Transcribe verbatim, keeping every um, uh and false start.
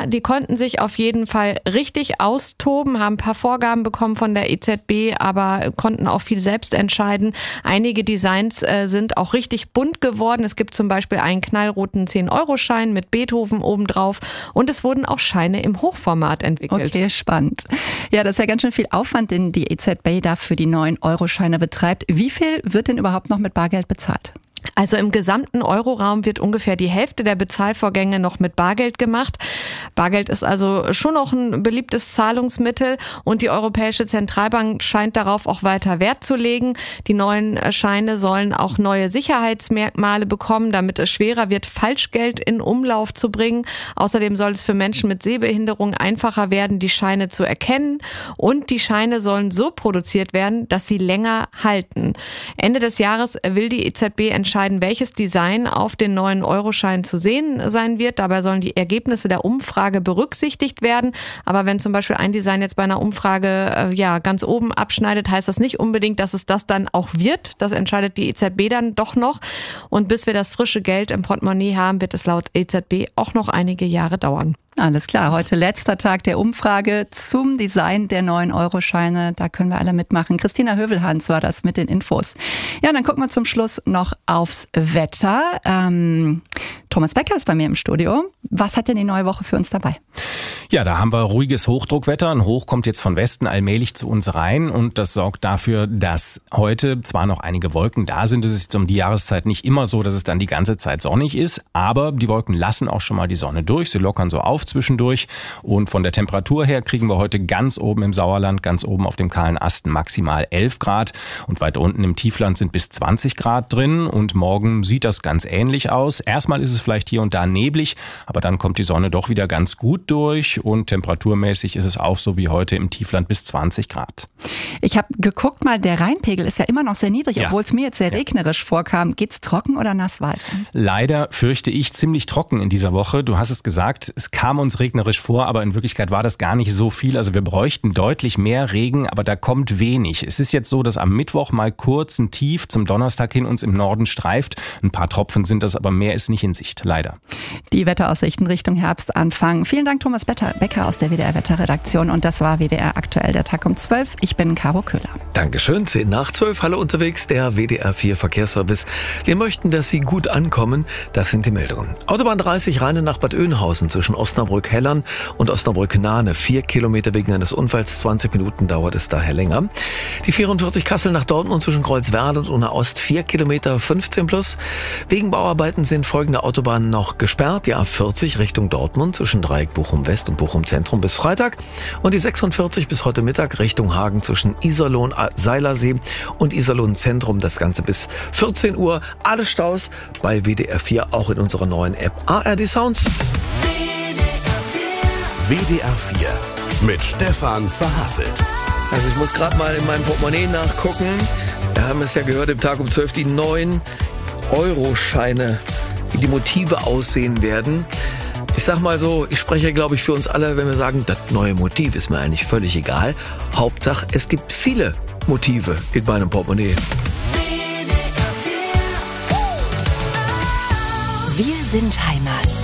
Ja, die konnten sich auf jeden Fall richtig austoben, haben ein paar Vorgaben bekommen von der E Z B, aber konnten auch viel selbst entscheiden. Einige Designs äh, sind auch richtig bunt geworden. Es gibt zum Beispiel einen knallroten zehn-Euro-Schein mit Beethoven obendrauf und es wurden auch Scheine im Hochformat entwickelt. Okay, spannend. Ja, das ist ja ganz schön viel Aufwand, den die E Z B da für die neuen Euro-Scheine betreibt. Wie viel wird denn überhaupt noch mit Bargeld bezahlt? Also im gesamten Euroraum wird ungefähr die Hälfte der Bezahlvorgänge noch mit Bargeld gemacht. Bargeld ist also schon noch ein beliebtes Zahlungsmittel und die Europäische Zentralbank scheint darauf auch weiter Wert zu legen. Die neuen Scheine sollen auch neue Sicherheitsmerkmale bekommen, damit es schwerer wird, Falschgeld in Umlauf zu bringen. Außerdem soll es für Menschen mit Sehbehinderung einfacher werden, die Scheine zu erkennen und die Scheine sollen so produziert werden, dass sie länger halten. Ende des Jahres will die E Z B entscheiden, entscheiden, welches Design auf den neuen Euroschein zu sehen sein wird. Dabei sollen die Ergebnisse der Umfrage berücksichtigt werden. Aber wenn zum Beispiel ein Design jetzt bei einer Umfrage äh, ja ganz oben abschneidet, heißt das nicht unbedingt, dass es das dann auch wird. Das entscheidet die E Z B dann doch noch. Und bis wir das frische Geld im Portemonnaie haben, wird es laut E Z B auch noch einige Jahre dauern. Alles klar, heute letzter Tag der Umfrage zum Design der neuen Euroscheine. Da können wir alle mitmachen. Christina Hövelhans war das mit den Infos. Ja, dann gucken wir zum Schluss noch aufs Wetter. Ähm, Thomas Becker ist bei mir im Studio. Was hat denn die neue Woche für uns dabei? Ja, da haben wir ruhiges Hochdruckwetter. Ein Hoch kommt jetzt von Westen allmählich zu uns rein und das sorgt dafür, dass heute zwar noch einige Wolken da sind. Es ist um die Jahreszeit nicht immer so, dass es dann die ganze Zeit sonnig ist, aber die Wolken lassen auch schon mal die Sonne durch. Sie lockern so auf zwischendurch und von der Temperatur her kriegen wir heute ganz oben im Sauerland, ganz oben auf dem kahlen Asten maximal elf Grad und weit unten im Tiefland sind bis zwanzig Grad drin und morgen sieht das ganz ähnlich aus. Erstmal ist es vielleicht hier und da neblig, aber dann kommt die Sonne doch wieder ganz gut durch und temperaturmäßig ist es auch so wie heute im Tiefland bis zwanzig Grad. Ich habe geguckt mal, der Rheinpegel ist ja immer noch sehr niedrig, ja. obwohl es mir jetzt sehr regnerisch vorkam. Geht's trocken oder nass weiter? Leider fürchte ich ziemlich trocken in dieser Woche. Du hast es gesagt, es kam uns regnerisch vor, aber in Wirklichkeit war das gar nicht so viel. Also wir bräuchten deutlich mehr Regen, aber da kommt wenig. Es ist jetzt so, dass am Mittwoch mal kurz ein Tief zum Donnerstag hin uns im Norden streift. Ein paar Tropfen sind das, aber mehr ist nicht in Sicht, leider. Die Wetteraussichten Richtung Herbstanfang. Vielen Dank, Thomas Becker aus der W D R-Wetterredaktion. Und das war W D R aktuell, der Tag um zwölf. Ich bin Caro Köhler. Dankeschön. zehn nach zwölf. Hallo unterwegs, der W D R vier Verkehrsservice. Wir möchten, dass Sie gut ankommen. Das sind die Meldungen. Autobahn dreißig Rheine nach Bad Oeynhausen zwischen Osnabrück-Hellern und Osnabrück-Nahne. Vier Kilometer wegen eines Unfalls. zwanzig Minuten dauert es daher länger. Die vierundvierzig Kassel nach Dortmund zwischen Kreuzwerder und Unna Ost. Vier Kilometer fünfzehn plus. Wegen Bauarbeiten sind folgende Autobahnen noch gesperrt. Die A vierzig Richtung Dortmund zwischen Dreieck Bochum-West und Bochum-Zentrum bis Freitag. Und die sechsundvierzig bis heute Mittag Richtung Hagen zwischen Iserlohn-Seilersee und Iserlohn-Zentrum. Das Ganze bis vierzehn Uhr. Alle Staus bei W D R vier, auch in unserer neuen App A R D Sounds. W D R vier mit Stefan Verhasselt. Also ich muss gerade mal in meinem Portemonnaie nachgucken. Wir haben es ja gehört, im Tag um zwölf die neuen Euroscheine, wie die Motive aussehen werden. Ich sag mal so, ich spreche, glaube ich, für uns alle, wenn wir sagen, das neue Motiv ist mir eigentlich völlig egal. Hauptsache, es gibt viele Motive in meinem Portemonnaie. Wir sind Heimat.